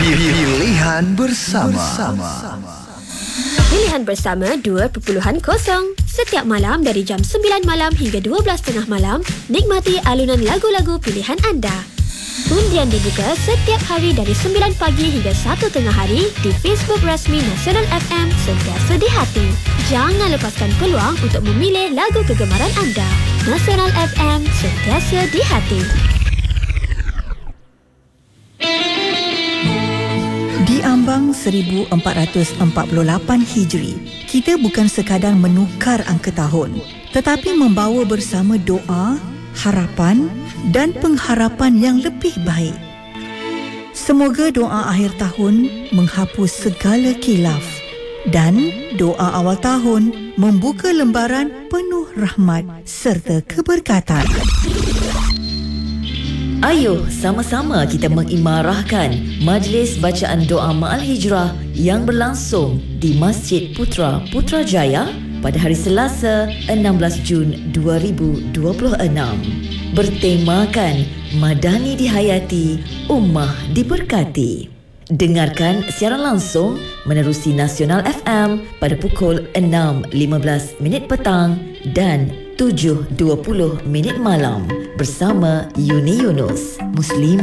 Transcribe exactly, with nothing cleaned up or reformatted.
Pilihan bersama. bersama. Pilihan bersama dua titik kosong. Setiap malam dari jam sembilan malam hingga dua belas tiga puluh malam, nikmati alunan lagu-lagu pilihan anda. Undian dibuka setiap hari dari sembilan pagi hingga satu tengah hari di Facebook rasmi Nasional F M, sentiasa di hati. Jangan lepaskan peluang untuk memilih lagu kegemaran anda. Nasional F M, sentiasa di hati. Di ambang seribu empat ratus empat puluh lapan Hijri, kita bukan sekadar menukar angka tahun, tetapi membawa bersama doa, harapan dan pengharapan yang lebih baik. Semoga doa akhir tahun menghapus segala khilaf dan doa awal tahun membuka lembaran penuh rahmat serta keberkatan. Ayuh sama-sama kita mengimarahkan Majlis Bacaan Doa Ma'al Hijrah yang berlangsung di Masjid Putra Putrajaya pada hari Selasa enam belas Jun dua ribu dua puluh enam. Bertemakan Madani dihayati, Ummah diberkati. Dengarkan siaran langsung menerusi Nasional F M pada pukul enam lima belas minit petang dan tujuh dua puluh minit malam bersama Yuni Yunus, Muslim